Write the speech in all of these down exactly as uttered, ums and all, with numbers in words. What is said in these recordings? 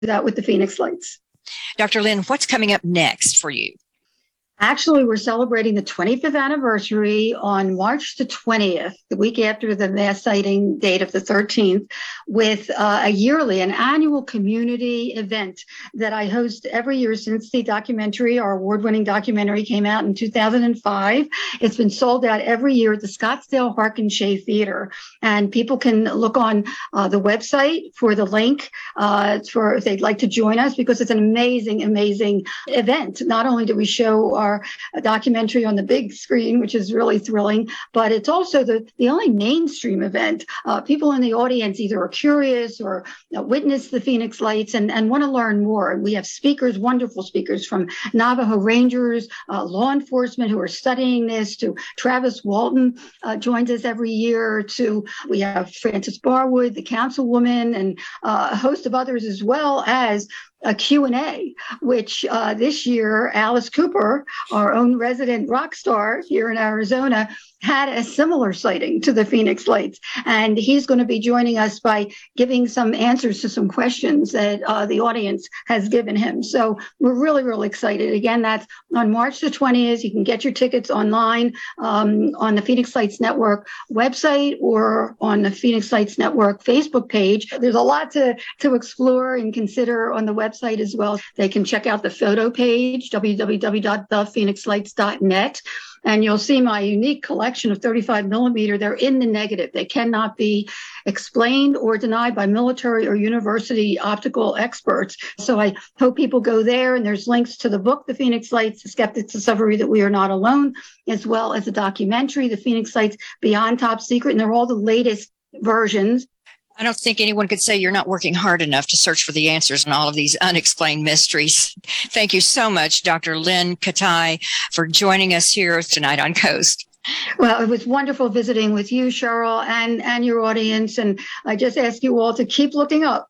that with the Phoenix Lights. Doctor Lynn, what's coming up next for you? Actually, we're celebrating the twenty-fifth anniversary on March the twentieth, the week after the mass sighting date of the thirteenth, with uh, a yearly, an annual community event that I host every year since the documentary, our award-winning documentary, came out in two thousand five. It's been sold out every year at the Scottsdale Harkin Shea Theater. And people can look on uh, the website for the link uh, for if they'd like to join us, because it's an amazing, amazing event. Not only do we show our a documentary on the big screen, which is really thrilling, but it's also the, the only mainstream event. Uh, people in the audience either are curious or uh, witness the Phoenix Lights and, and want to learn more. We have speakers, wonderful speakers from Navajo Rangers, uh, law enforcement who are studying this, to Travis Walton uh, joins us every year, to we have Frances Barwood, the councilwoman, and uh, a host of others, as well as a Q and A, which uh, this year, Alice Cooper, our own resident rock star here in Arizona, had a similar sighting to the Phoenix Lights. And he's going to be joining us by giving some answers to some questions that uh, the audience has given him. So we're really, really excited. Again, that's on March the twentieth. You can get your tickets online um, on the Phoenix Lights Network website or on the Phoenix Lights Network Facebook page. There's a lot to, to explore and consider on the website as well. They can check out the photo page, w w w dot the phoenix lights dot net. And you'll see my unique collection of thirty-five millimeter. They're in the negative. They cannot be explained or denied by military or university optical experts. So I hope people go there, and there's links to the book, The Phoenix Lights, The Skeptic's Discovery That We Are Not Alone, as well as the documentary, The Phoenix Lights Beyond Top Secret. And they're all the latest versions. I don't think anyone could say you're not working hard enough to search for the answers in all of these unexplained mysteries. Thank you so much, Doctor Lynn Katai, for joining us here tonight on Coast. Well, it was wonderful visiting with you, Cheryl, and, and your audience. And I just ask you all to keep looking up.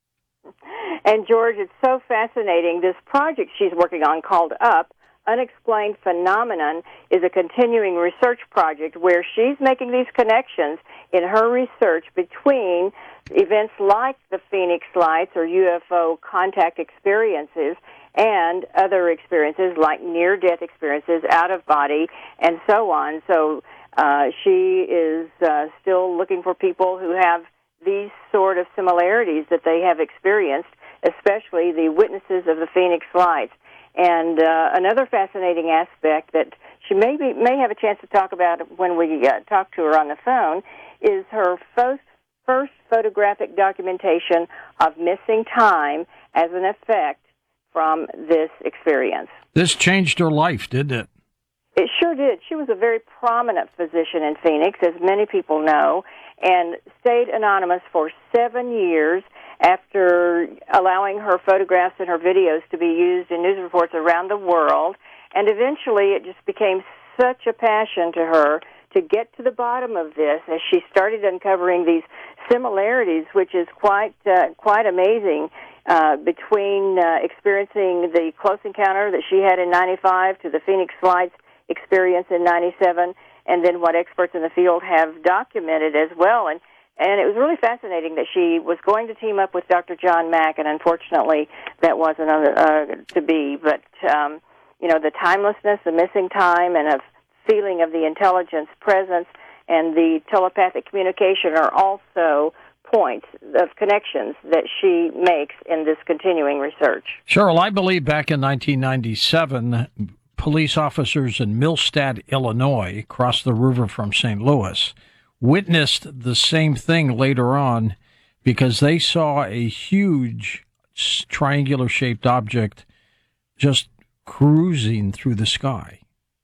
And, George, it's so fascinating. This project she's working on called UP, Unexplained Phenomenon, is a continuing research project where she's making these connections in her research between events like the Phoenix Lights or U F O contact experiences and other experiences like near-death experiences, out-of-body, and so on. So uh, she is uh, still looking for people who have these sort of similarities that they have experienced, especially the witnesses of the Phoenix Lights. And uh, another fascinating aspect that she may be, may have a chance to talk about when we uh, talk to her on the phone is her first, first photographic documentation of missing time as an effect from this experience. This changed her life, didn't it? It sure did. She was a very prominent physician in Phoenix, as many people know, and stayed anonymous for seven years after allowing her photographs and her videos to be used in news reports around the world. And eventually it just became such a passion to her to get to the bottom of this as she started uncovering these similarities, which is quite uh, quite amazing, uh, between uh, experiencing the close encounter that she had in ninety-five to the Phoenix Lights experience in ninety-seven, and then what experts in the field have documented as well. And And it was really fascinating that she was going to team up with Doctor John Mack, and unfortunately that wasn't uh, to be. But, um, you know, the timelessness, the missing time, and a feeling of the intelligence presence and the telepathic communication are also points of connections that she makes in this continuing research. Cheryl, I believe back in nineteen ninety-seven, police officers in Millstadt, Illinois, across the river from Saint Louis, witnessed the same thing later on because they saw a huge triangular-shaped object just cruising through the sky.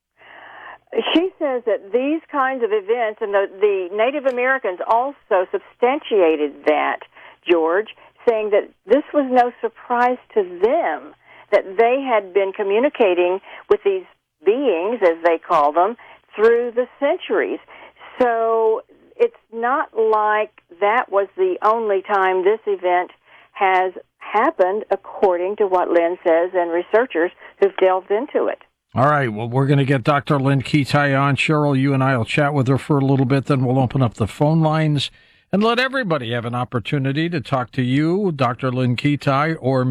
She says that these kinds of events, and the, the Native Americans also substantiated that, George, saying that this was no surprise to them, that they had been communicating with these beings, as they call them, through the centuries. So it's not like that was the only time this event has happened, according to what Lynn says and researchers who've delved into it. All right, well, we're going to get Doctor Lynn Katai on. Cheryl, you and I will chat with her for a little bit, then we'll open up the phone lines And let everybody have an opportunity to talk to you, Doctor Lynn Kitai, or